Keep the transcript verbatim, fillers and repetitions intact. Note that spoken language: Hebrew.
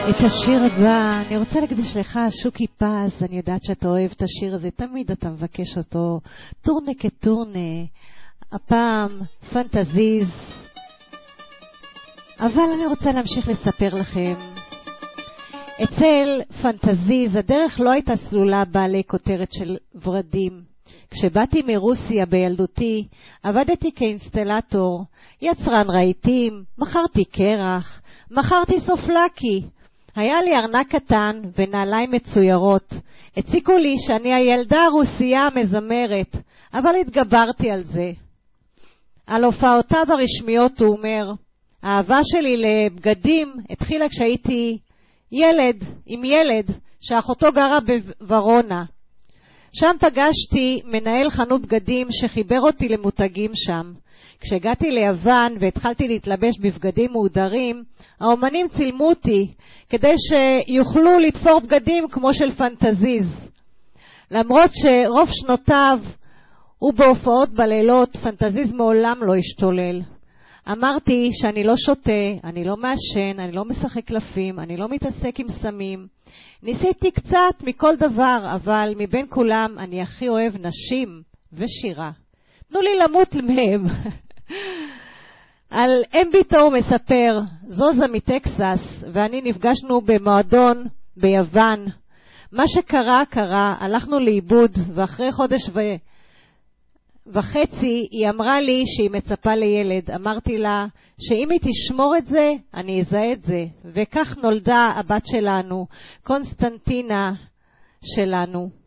את השיר הבא אני רוצה להקדיש לך, שוקי פז. אני יודעת שאתה אוהב את השיר הזה, תמיד אתה מבקש אותו, טורנה כטורנה. הפעם פנטזיז, אבל אני רוצה להמשיך לספר לכם. אצל פנטזיז הדרך לא הייתה סלולה בעלי כותרת של ורדים. כשבאתי מרוסיה בילדותי עבדתי כאינסטלטור, יצרן רהיטים, מכרתי קרח, מכרתי סופלקי. היה לי ארנק קטן ונעליים מצוירות. הציקו לי שאני הילדה הרוסייה המזמרת, אבל התגברתי על זה. על הופעותיו הרשמיות הוא אומר, האהבה שלי לבגדים התחילה כשהייתי ילד, עם ילד, שאחותו גרה בוורונה. שם פגשתי מנהל חנות בגדים שחיבר אותי למותגים שם. כשהגעתי ליוון והתחלתי להתלבש בבגדים מהודרים, האומנים צילמו אותי כדי שיוכלו לתפור בגדים כמו של פנטזיז. למרות שרוב שנותיו הוא בהופעות בלילות, פנטזיז מעולם לא השתולל. אמרתי שאני לא שותה, אני לא מעשן, אני לא משחק קלפים, אני לא מתעסק עם סמים. ניסיתי קצת מכל דבר, אבל מבין כולם אני הכי אוהב נשים ושירה. תנו לי למות מהם. על אמביטו הוא מספר, זוזה מטקסס ואני נפגשנו במועדון ביוון. מה שקרה קרה, הלכנו לאיבוד, ואחרי חודש ו... וחצי היא אמרה לי שהיא מצפה לילד. אמרתי לה שאם היא תשמור את זה אני אזהה את זה, וכך נולדה הבת שלנו, קונסטנטינה שלנו.